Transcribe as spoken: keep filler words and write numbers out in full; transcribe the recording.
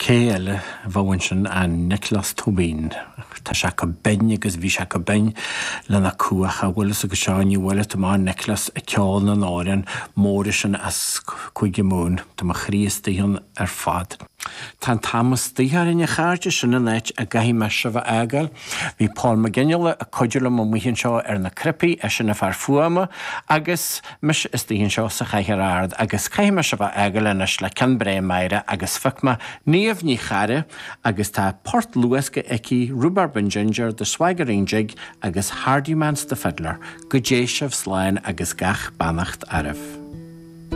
Céile bhain sin an Nicholas Tobin. Tá se go ben agus bhí se go ben lena cuacha bhfuil agus seáinní bhfuil tá Nicholas a ceáil na náirin mór sin as chuige mún tá mar chríostaíonn ar fad. Tá Thomas títhar in cháirte sin in éit a gaithí me se bheith agal. Bhí Paul McGinnill a coideala mo muhíonn seo ar na cripi a sin na fear fuama agus mis is tíonn seo sa chaithar ard agus caithí me se bheith agal inis le cin bré meire agus ficma níomh ní chare agus tá Port Louis go ici Rhubarb and Ginger de Swaggering Jig agus Hardy Mans de Fiddler go dé sibh sláin agus gach bannacht arif.